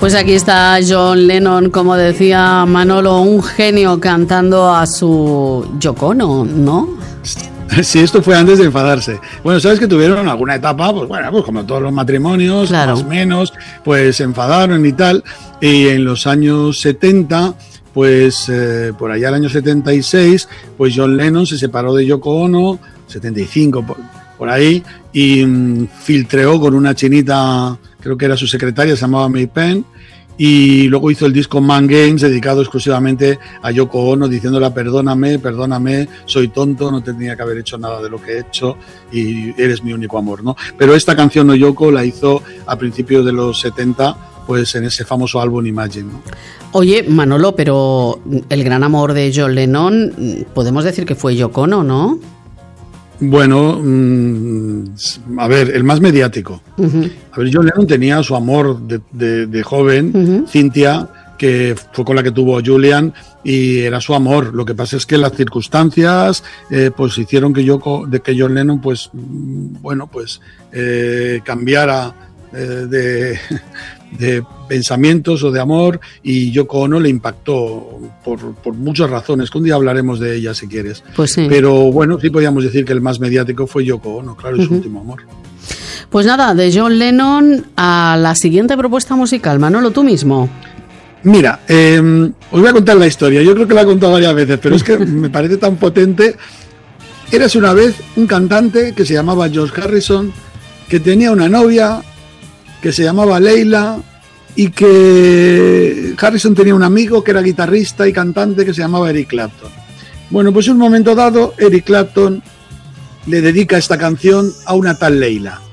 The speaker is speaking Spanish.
Pues aquí está John Lennon, como decía Manolo, un genio cantando a su Yoko Ono, ¿no? Sí, esto fue antes de enfadarse. Bueno, sabes que tuvieron alguna etapa, pues bueno, pues como todos los matrimonios, claro, más o menos, pues se enfadaron y tal. Y en los años 70, pues por allá el año 76, pues John Lennon se separó de Yoko Ono, 75 por ahí, y filtreó con una chinita, creo que era su secretaria, se llamaba May Penn, y luego hizo el disco Man Games dedicado exclusivamente a Yoko Ono, diciéndola perdóname, soy tonto, no tenía que haber hecho nada de lo que he hecho y eres mi único amor, ¿no? Pero esta canción No Yoko la hizo a principios de los 70, pues en ese famoso álbum Imagine, ¿no? Oye, Manolo, pero el gran amor de John Lennon, podemos decir que fue Yoko Ono, ¿no? Bueno, a ver, el más mediático. Uh-huh. A ver, John Lennon tenía su amor de joven, uh-huh, Cynthia, que fue con la que tuvo a Julian, y era su amor. Lo que pasa es que las circunstancias pues hicieron que John Lennon, pues, bueno, pues cambiara de pensamientos o de amor, y Yoko Ono le impactó por muchas razones, que un día hablaremos de ella si quieres. Pues sí. Pero bueno, sí podríamos decir que el más mediático fue Yoko Ono, claro, es su último amor. Pues nada, de John Lennon a la siguiente propuesta musical. Manolo, tú mismo. Mira, os voy a contar la historia. Yo creo que la he contado varias veces, pero es que me parece tan potente. Érase una vez un cantante que se llamaba George Harrison, que tenía una novia que se llamaba Leila, y que Harrison tenía un amigo que era guitarrista y cantante que se llamaba Eric Clapton. Bueno, pues en un momento dado Eric Clapton le dedica esta canción a una tal Leila.